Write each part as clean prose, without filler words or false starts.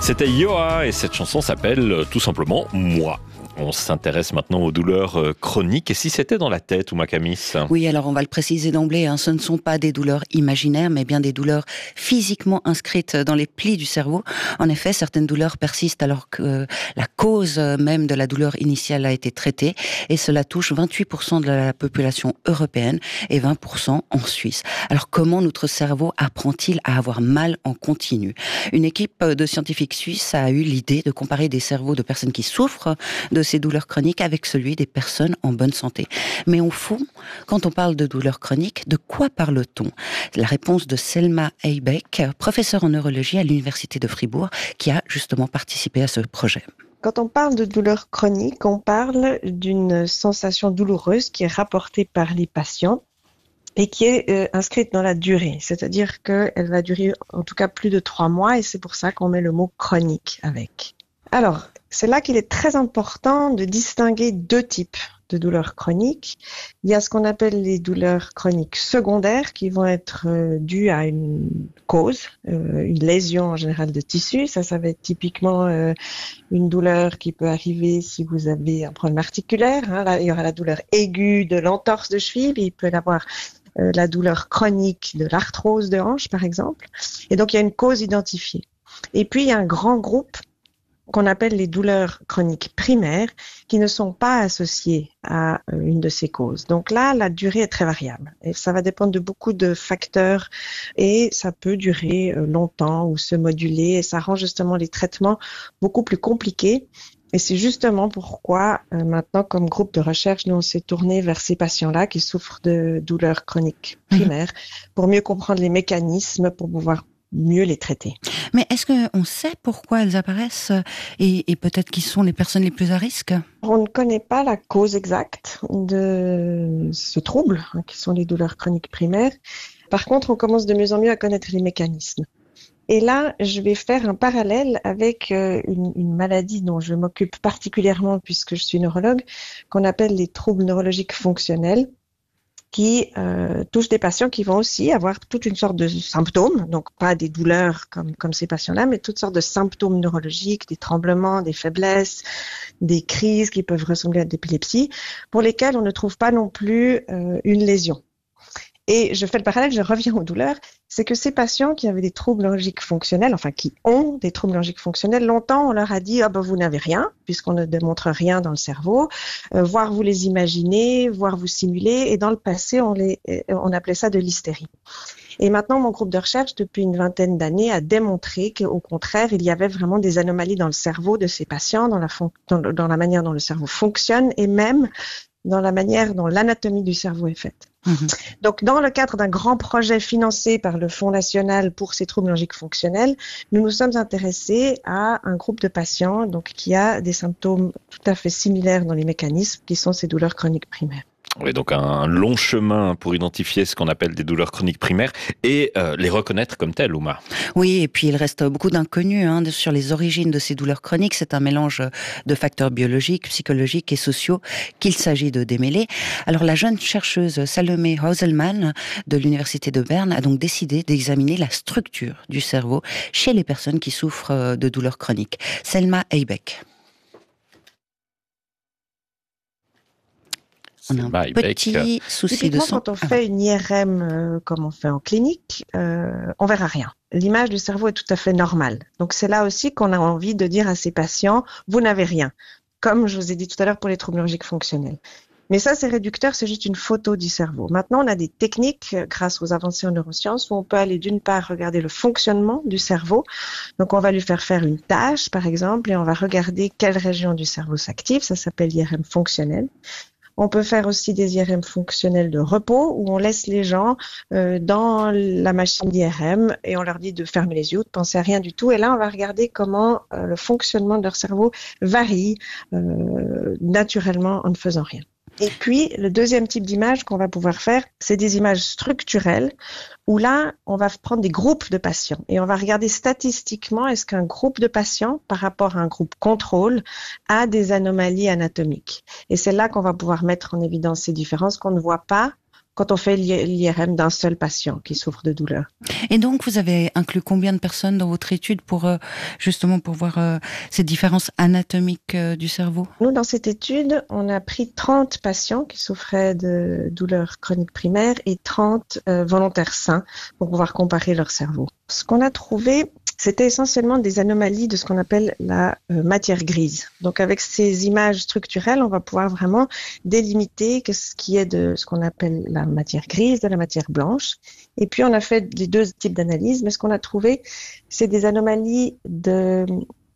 C'était Yoa et cette chanson s'appelle tout simplement Moi. On s'intéresse maintenant aux douleurs chroniques. Et si c'était dans la tête, Ouma Kamis? Oui, alors on va le préciser d'emblée, ce ne sont pas des douleurs imaginaires, mais bien des douleurs physiquement inscrites dans les plis du cerveau. En effet, certaines douleurs persistent alors que la cause même de la douleur initiale a été traitée. Et cela touche 28% de la population européenne et 20% en Suisse. Alors comment notre cerveau apprend-il à avoir mal en continu? Une équipe de scientifiques suisses a eu l'idée de comparer des cerveaux de personnes qui souffrent de ces douleurs chroniques avec celui des personnes en bonne santé. Mais au fond, quand on parle de douleurs chroniques, de quoi parle-t-on? La réponse de Selma Eybeck, professeure en neurologie à l'Université de Fribourg, qui a justement participé à ce projet. Quand on parle de douleur chronique, on parle d'une sensation douloureuse qui est rapportée par les patients et qui est inscrite dans la durée. C'est-à-dire qu'elle va durer en tout cas plus de 3 mois et c'est pour ça qu'on met le mot chronique avec. Alors, c'est là qu'il est très important de distinguer 2 types de douleurs chroniques. Il y a ce qu'on appelle les douleurs chroniques secondaires qui vont être dues à une cause, une lésion en général de tissu. Ça va être typiquement une douleur qui peut arriver si vous avez un problème articulaire. Là, il y aura la douleur aiguë de l'entorse de cheville, il peut y avoir la douleur chronique de l'arthrose de hanche, par exemple. Et donc, il y a une cause identifiée. Et puis, il y a un grand groupe qu'on appelle les douleurs chroniques primaires, qui ne sont pas associées à une de ces causes. Donc là, la durée est très variable. Et ça va dépendre de beaucoup de facteurs et ça peut durer longtemps ou se moduler et ça rend justement les traitements beaucoup plus compliqués. Et c'est justement pourquoi maintenant, comme groupe de recherche, nous on s'est tourné vers ces patients-là qui souffrent de douleurs chroniques primaires pour mieux comprendre les mécanismes, pour pouvoir mieux les traiter. Mais est-ce qu'on sait pourquoi elles apparaissent et peut-être qui sont les personnes les plus à risque? On ne connaît pas la cause exacte de ce trouble, qui sont les douleurs chroniques primaires. Par contre, on commence de mieux en mieux à connaître les mécanismes. Et là, je vais faire un parallèle avec une maladie dont je m'occupe particulièrement puisque je suis neurologue, qu'on appelle les troubles neurologiques fonctionnels, qui touchent des patients qui vont aussi avoir toute une sorte de symptômes, donc pas des douleurs comme ces patients-là, mais toutes sortes de symptômes neurologiques, des tremblements, des faiblesses, des crises qui peuvent ressembler à d'épilepsie, pour lesquels on ne trouve pas non plus une lésion. Et je fais le parallèle, je reviens aux douleurs, c'est que ces patients qui avaient des troubles neurologiques fonctionnels, enfin qui ont des troubles neurologiques fonctionnels, longtemps on leur a dit vous n'avez rien, puisqu'on ne démontre rien dans le cerveau, voire vous les imaginez, voire vous simulez, et dans le passé on appelait ça de l'hystérie. Et maintenant, mon groupe de recherche, depuis une 20aine d'années, a démontré qu'au contraire, il y avait vraiment des anomalies dans le cerveau de ces patients, dans la manière dont le cerveau fonctionne, et même dans la manière dont l'anatomie du cerveau est faite. Donc, dans le cadre d'un grand projet financé par le Fonds national pour ces troubles neurologiques fonctionnels, nous nous sommes intéressés à un groupe de patients qui a des symptômes tout à fait similaires dans les mécanismes qui sont ces douleurs chroniques primaires. Oui, donc un long chemin pour identifier ce qu'on appelle des douleurs chroniques primaires et les reconnaître comme telles, Ouma. Oui, et puis il reste beaucoup d'inconnus sur les origines de ces douleurs chroniques. C'est un mélange de facteurs biologiques, psychologiques et sociaux qu'il s'agit de démêler. Alors la jeune chercheuse Salome Hauselman de l'Université de Berne a donc décidé d'examiner la structure du cerveau chez les personnes qui souffrent de douleurs chroniques. Selma Eybeck. On a un petit souci de son. Quand on fait une IRM comme on fait en clinique, on verra rien. L'image du cerveau est tout à fait normale. Donc c'est là aussi qu'on a envie de dire à ces patients, vous n'avez rien. Comme je vous ai dit tout à l'heure pour les troubles neurologiques fonctionnels. Mais ça, c'est réducteur, c'est juste une photo du cerveau. Maintenant, on a des techniques, grâce aux avancées en neurosciences, où on peut aller d'une part regarder le fonctionnement du cerveau. Donc, on va lui faire une tâche, par exemple, et on va regarder quelle région du cerveau s'active. Ça s'appelle l'IRM fonctionnel. On peut faire aussi des IRM fonctionnels de repos où on laisse les gens dans la machine d'IRM et on leur dit de fermer les yeux, de penser à rien du tout. Et là, on va regarder comment le fonctionnement de leur cerveau varie naturellement en ne faisant rien. Et puis, le deuxième type d'image qu'on va pouvoir faire, c'est des images structurelles, où là, on va prendre des groupes de patients et on va regarder statistiquement est-ce qu'un groupe de patients, par rapport à un groupe contrôle, a des anomalies anatomiques. Et c'est là qu'on va pouvoir mettre en évidence ces différences qu'on ne voit pas quand on fait l'IRM d'un seul patient qui souffre de douleur. Et donc, vous avez inclus combien de personnes dans votre étude pour justement pour voir ces différences anatomiques du cerveau? Nous, dans cette étude, on a pris 30 patients qui souffraient de douleurs chroniques primaires et 30 volontaires sains pour pouvoir comparer leur cerveau. Ce qu'on a trouvé, c'était essentiellement des anomalies de ce qu'on appelle la matière grise. Donc avec ces images structurelles, on va pouvoir vraiment délimiter ce qui est de ce qu'on appelle la matière grise, de la matière blanche. Et puis on a fait les deux types d'analyses, mais ce qu'on a trouvé, c'est des anomalies de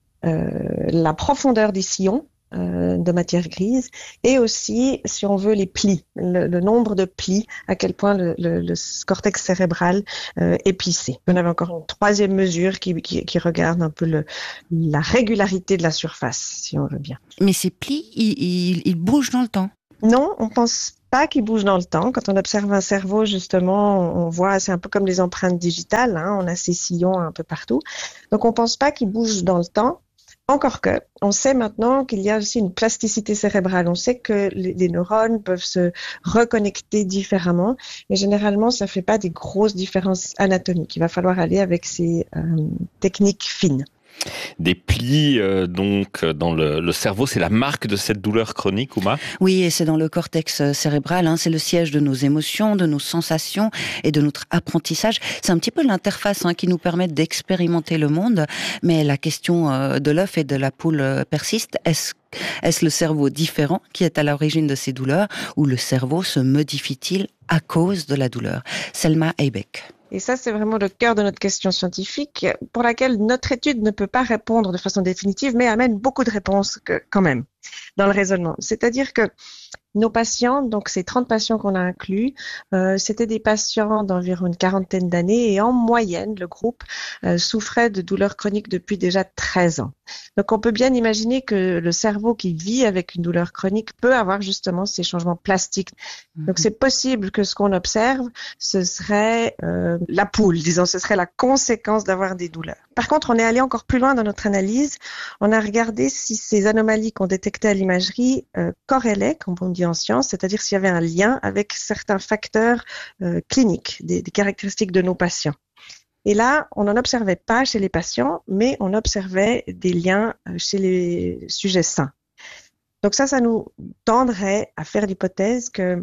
la profondeur des sillons de matière grise et aussi, si on veut, les plis, le nombre de plis, à quel point le cortex cérébral est plissé. On avait encore une troisième mesure qui regarde un peu la régularité de la surface, si on veut bien. Mais ces plis, ils bougent dans le temps? Non, on pense pas qu'ils bougent dans le temps. Quand on observe un cerveau, justement, on voit, c'est un peu comme les empreintes digitales, hein, on a ces sillons un peu partout. Donc on pense pas qu'ils bougent dans le temps. Encore que, on sait maintenant qu'il y a aussi une plasticité cérébrale. On sait que les neurones peuvent se reconnecter différemment, mais généralement, ça fait pas des grosses différences anatomiques. Il va falloir aller avec ces techniques fines. Des plis donc dans le cerveau, c'est la marque de cette douleur chronique, Ouma? Oui, et c'est dans le cortex cérébral, hein, c'est le siège de nos émotions, de nos sensations et de notre apprentissage. C'est un petit peu l'interface qui nous permet d'expérimenter le monde, mais la question de l'œuf et de la poule persiste. Est-ce le cerveau différent qui est à l'origine de ces douleurs ou le cerveau se modifie-t-il à cause de la douleur? Selma Aybeck. Et ça, c'est vraiment le cœur de notre question scientifique, pour laquelle notre étude ne peut pas répondre de façon définitive, mais amène beaucoup de réponses quand même dans le raisonnement. C'est-à-dire que nos patients, donc ces 30 patients qu'on a inclus, c'était des patients d'environ une quarantaine d'années et en moyenne, le groupe souffrait de douleurs chroniques depuis déjà 13 ans. Donc on peut bien imaginer que le cerveau qui vit avec une douleur chronique peut avoir justement ces changements plastiques. Donc c'est possible que ce qu'on observe, ce serait la poule, disons, ce serait la conséquence d'avoir des douleurs. Par contre, on est allé encore plus loin dans notre analyse. On a regardé si ces anomalies qu'on détectait à l'imagerie corrélaient, comme on dit en science, c'est-à-dire s'il y avait un lien avec certains facteurs cliniques, des caractéristiques de nos patients. Et là, on n'en observait pas chez les patients, mais on observait des liens chez les sujets sains. Donc ça nous tendrait à faire l'hypothèse que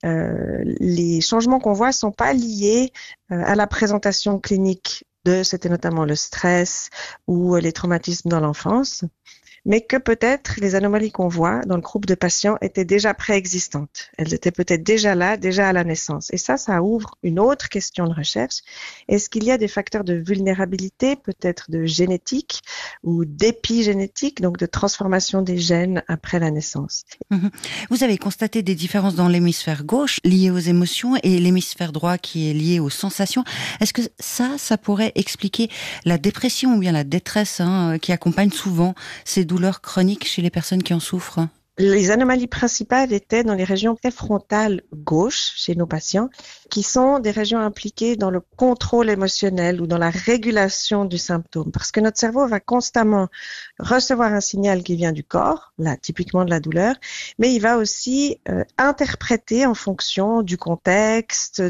les changements qu'on voit sont pas liés à la présentation clinique c'était notamment le stress ou les traumatismes dans l'enfance, mais que peut-être les anomalies qu'on voit dans le groupe de patients étaient déjà préexistantes. Elles étaient peut-être déjà là, déjà à la naissance. Et ça ouvre une autre question de recherche. Est-ce qu'il y a des facteurs de vulnérabilité, peut-être de génétique ou d'épigénétique, donc de transformation des gènes après la naissance? Vous avez constaté des différences dans l'hémisphère gauche liées aux émotions et l'hémisphère droit qui est lié aux sensations. Est-ce que ça pourrait expliquer la dépression ou bien la détresse qui accompagne souvent ces douleurs chroniques chez les personnes qui en souffrent? Les anomalies principales étaient dans les régions préfrontales gauche chez nos patients, qui sont des régions impliquées dans le contrôle émotionnel ou dans la régulation du symptôme. Parce que notre cerveau va constamment recevoir un signal qui vient du corps, là typiquement de la douleur, mais il va aussi interpréter en fonction du contexte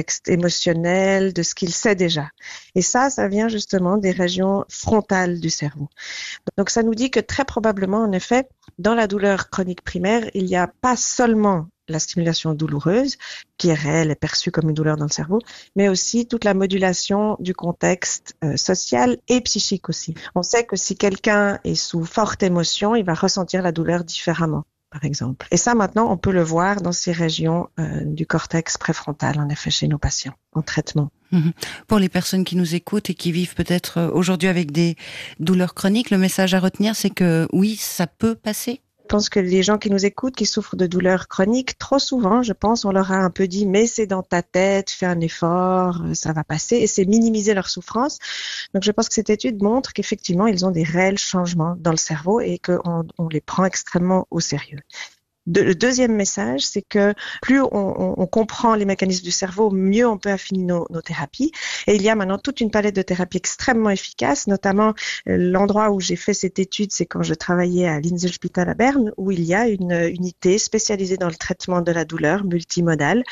émotionnel, de ce qu'il sait déjà. Et ça vient justement des régions frontales du cerveau. Donc ça nous dit que très probablement, en effet, dans la douleur chronique primaire, il n'y a pas seulement la stimulation douloureuse, qui est réelle et perçue comme une douleur dans le cerveau, mais aussi toute la modulation du contexte social et psychique aussi. On sait que si quelqu'un est sous forte émotion, il va ressentir la douleur différemment, par exemple. Et ça, maintenant, on peut le voir dans ces régions du cortex préfrontal, en effet, chez nos patients, en traitement. Pour les personnes qui nous écoutent et qui vivent peut-être aujourd'hui avec des douleurs chroniques, le message à retenir, c'est que oui, ça peut passer. Je pense que les gens qui nous écoutent, qui souffrent de douleurs chroniques, trop souvent, je pense, on leur a un peu dit, mais c'est dans ta tête, fais un effort, ça va passer, et c'est minimiser leur souffrance. Donc je pense que cette étude montre qu'effectivement, ils ont des réels changements dans le cerveau et qu'on les prend extrêmement au sérieux. Le deuxième message, c'est que plus on comprend les mécanismes du cerveau, mieux on peut affiner nos thérapies. Et il y a maintenant toute une palette de thérapies extrêmement efficaces, notamment l'endroit où j'ai fait cette étude, c'est quand je travaillais à l'Inselspital à Berne, où il y a une unité spécialisée dans le traitement de la douleur multimodale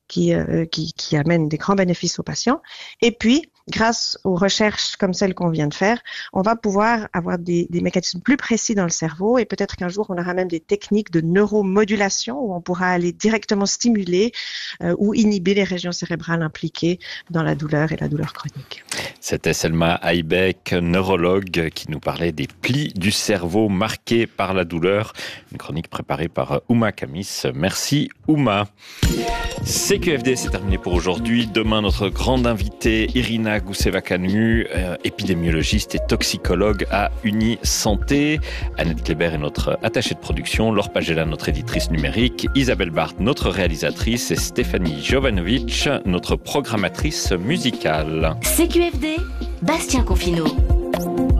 qui amène des grands bénéfices aux patients. Et puis, grâce aux recherches comme celles qu'on vient de faire, on va pouvoir avoir des mécanismes plus précis dans le cerveau et peut-être qu'un jour, on aura même des techniques de neuromodulation où on pourra aller directement stimuler ou inhiber les régions cérébrales impliquées dans la douleur et la douleur chronique. C'était Selma Aybeck, neurologue, qui nous parlait des plis du cerveau marqués par la douleur. Une chronique préparée par Ouma Kamis. Merci Ouma. CQFD, c'est terminé pour aujourd'hui. Demain, notre grande invitée, Irina Gousseva-Canu, épidémiologiste et toxicologue à Unisanté. Annette Kléber est notre attachée de production. Laure Pagela, notre éditrice numérique. Isabelle Barthes, notre réalisatrice. Et Stéphanie Jovanovic, notre programmatrice musicale. CQFD, Bastien Confineau.